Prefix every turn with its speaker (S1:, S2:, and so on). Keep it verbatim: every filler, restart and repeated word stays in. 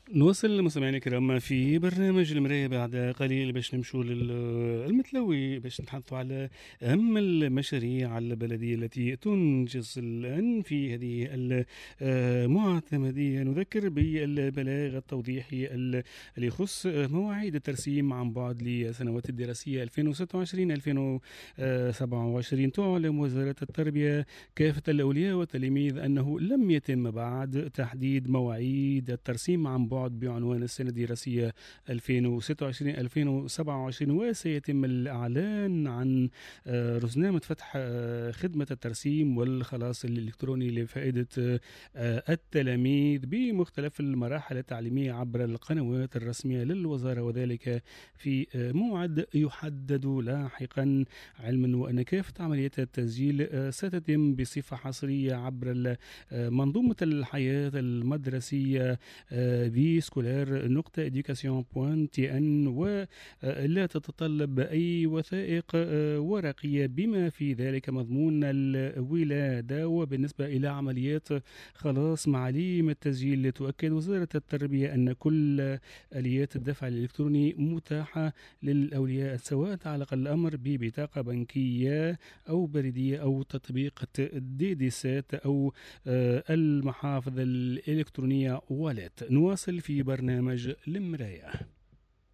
S1: نواصل مستمعينا الكرام في برنامج المراية بعد قليل باش نمشوا للمتلوي باش نتحدثوا على أهم المشاريع البلدية التي تنجز الآن في هذه المعتمدية. نذكر بالبلاغ التوضيحي اللي يخص مواعيد الترسيم عن بعد لسنوات الدراسية ألفين وستة وعشرين ألفين وسبعة وعشرين. تعلم وزارة التربية كافة الأولياء والتلاميذ أنه لم يتم بعد تحديد مواعيد الترسيم عن بعد بعنوان السنة الدراسية ألفين وستة وعشرين ألفين وسبعة وعشرين، وسيتم الإعلان عن رزنامة فتح خدمة الترسيم والخلاص الإلكتروني لفائدة التلاميذ بمختلف المراحل التعليمية عبر القنوات الرسمية للوزارة، وذلك في موعد يحدد لاحقا، علما وأن كافة عمليات التسجيل ستتم بصفة حصرية عبر منظومة الحياة المدرسية بسكولار نقطة إديوكاسيون بوان تي إن، ولا تتطلب أي وثائق ورقية بما في ذلك مضمون الولادة. وبالنسبة إلى عمليات خلاص معاليم التسجيل، تؤكد وزارة التربية أن كل آليات الدفع الإلكتروني متاحة للأولياء، سواء تعلق الأمر ببطاقة بنكية أو بريدية أو تطبيق ديديسات أو المحافظ الإلكترونية والات. نواصل في برنامج المراية.